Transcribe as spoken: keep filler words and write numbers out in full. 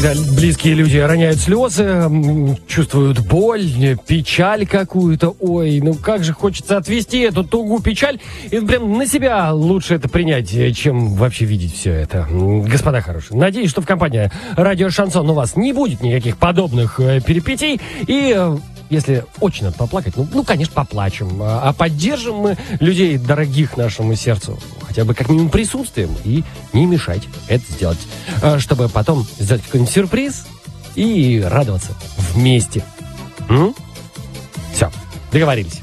Когда близкие люди роняют слезы, чувствуют боль, печаль какую-то. Ой, ну как же хочется отвести эту тугу, печаль. И прям на себя лучше это принять, чем вообще видеть все это. Господа хорошие, надеюсь, что в компании «Радио Шансон» у вас не будет никаких подобных перипетий. И если очень надо поплакать, ну, ну конечно, поплачем. А поддержим мы людей, дорогих нашему сердцу, хотя бы как минимум присутствием, и не мешать это сделать, чтобы потом сделать какой-нибудь сюрприз и радоваться вместе. М? Все, договорились.